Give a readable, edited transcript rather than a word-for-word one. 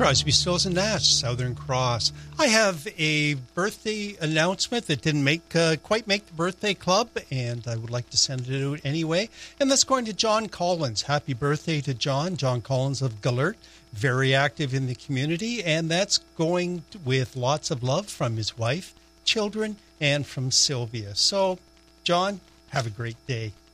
Crosby, Stills and Nash, Southern Cross. I have a birthday announcement that didn't quite make the birthday club, and I would like to send it out anyway. And that's going to John Collins. Happy birthday to John. John Collins of Gallert, very active in the community, and that's going with lots of love from his wife, children, and from Sylvia. So, John, have a great day.